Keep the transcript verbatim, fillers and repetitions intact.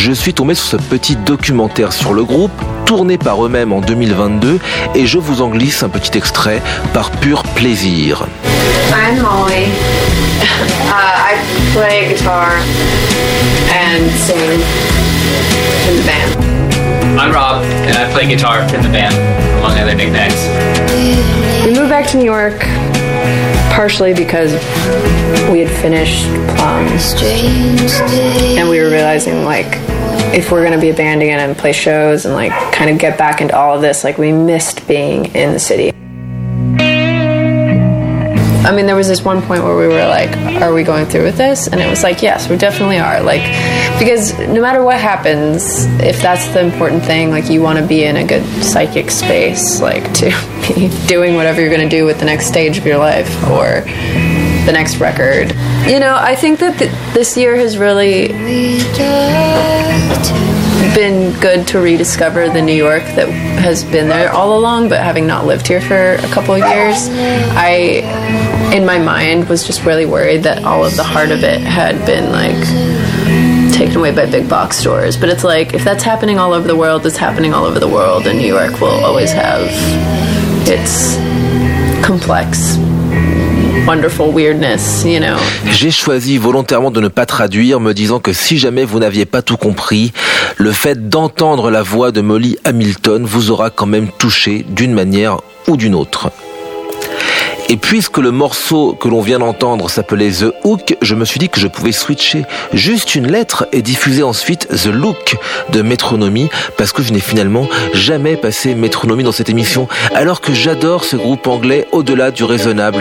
je suis tombé sur ce petit documentaire sur le groupe, tourné par eux-mêmes en deux mille vingt-deux, et je vous en glisse un petit extrait par pur plaisir. I'm Molly. Uh, I play guitar and sing in the band. I'm Rob, and I play guitar in the band, among other nicknames. We moved back to New York partially because we had finished Plum, and we were realizing, like, if we're going to be a band again and play shows and, like, kind of get back into all of this, like, we missed being in the city. I mean, there was this one point where we were like, are we going through with this? And it was like, yes, we definitely are. Like, because no matter what happens, if that's the important thing, like, you want to be in a good psychic space, like, to be doing whatever you're going to do with the next stage of your life or the next record. You know, I think that th- this year has really been good to rediscover the New York that has been there all along, but having not lived here for a couple of years, I, in my mind, was just really worried that all of the heart of it had been, like, taken away by big box stores. But it's like, if that's happening all over the world, it's happening all over the world, and New York will always have its complex, wonderful weirdness, you know. J'ai choisi volontairement de ne pas traduire, me disant que si jamais vous n'aviez pas tout compris, le fait d'entendre la voix de Molly Hamilton vous aura quand même touché d'une manière ou d'une autre. Et puisque le morceau que l'on vient d'entendre s'appelait The Hook, je me suis dit que je pouvais switcher juste une lettre et diffuser ensuite The Look de Métronomie, parce que je n'ai finalement jamais passé Métronomie dans cette émission, alors que j'adore ce groupe anglais au-delà du raisonnable.